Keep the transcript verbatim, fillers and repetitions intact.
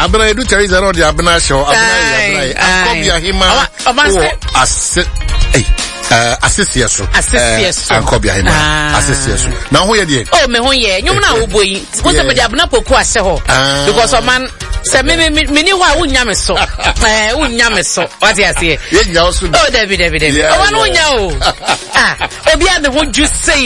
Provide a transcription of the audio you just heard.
abena edu Teresa no de abena show abena abena Ankobia hima o asse eh uh assessia so assessia so Ankobia hima assessia so na ho ye de oh me ho ye nyum na wo boyi wo se me de abena poku ase ho because o man se me me me ni ho a wunya me so eh wunya me so what you say ye nya so oh David David David o man wunya o ah obi a de ho ju sei